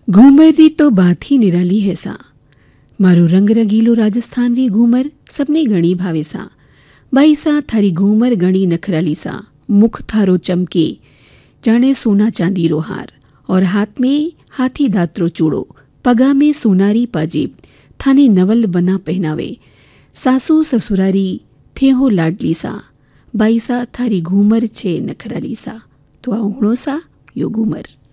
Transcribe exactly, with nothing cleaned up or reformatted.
घूमर री तो बात ही निराली है सा। मारो रंग रंगीलो राजस्थान री घूमर सबने घणी भावे सा। बाई सा थारी घूमर घणी नखराली सा। मुख थारो चमके जाने सोना चांदी रो हार, और हाथ में हाथी दातरो चूड़ो, पगा में सोनारी पाजेब थाने नवल बना पहनावे। सासू ससुरारी थे हो लाडली सा। बाई सा थारी घूमर छे नखराली सा। तो आ हुणो सा यो घूमर।